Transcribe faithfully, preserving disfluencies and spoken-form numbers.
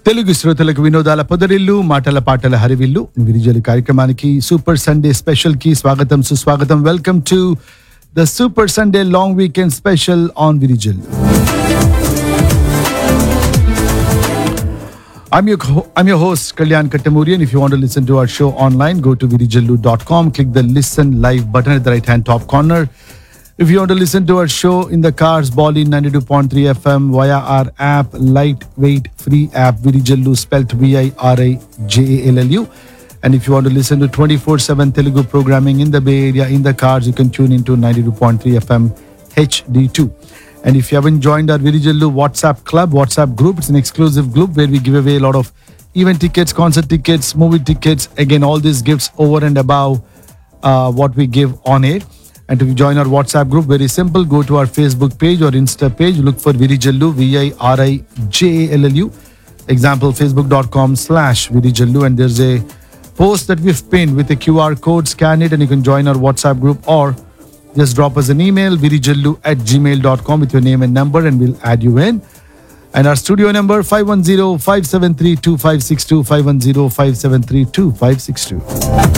తెలుగు శ్రోతలకు వినోదాల పొదరిల్లు మాటల పాటల హరివిల్లు విరిజలు కార్యక్రమానికి సూపర్ సండే స్పెషల్ కి స్వాగతం సుస్వాగతం. Welcome to the super Sunday long weekend special on విరిజల్. I'm your, I'm your host, Kalyan Kattamuri, and if you want to listen to our show online, go to virijallu dot com, click the listen live button at the right-hand top corner. If you want to listen to our show in the cars, Bolly ninety-two point three F M via our app, lightweight free app, Virijallu, spelled V I R I J A L L U. And if you want to listen to twenty-four seven Telugu programming in the Bay Area, in the cars, you can tune into ninety-two point three F M H D two. And if you haven't joined our Virijallu WhatsApp club, WhatsApp group, it's an exclusive group where we give away a lot of event tickets, concert tickets, movie tickets. Again, all these gifts over and above uh, what we give on air. And to join our WhatsApp group, very simple. Go to our Facebook page or Insta page. Look for Virijallu, V I R I J A L L U. Example, facebook.com slash Virijallu. And there's a post that we've pinned with a Q R code. Scan it and you can join our WhatsApp group, or just drop us an email, virijallu at gmail dot com with your name and number, and we'll add you in. And our studio number, five one zero, five seven three, two five six two, five one zero, five seven three, two five six two.